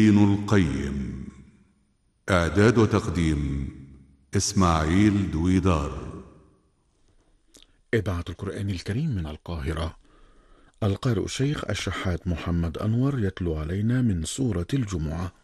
ابن القيم. إعداد وتقديم إسماعيل دويدار. إذاعة القرآن الكريم من القاهرة. القارئ الشيخ الشحات محمد أنور يتلو علينا من سورة الجمعة.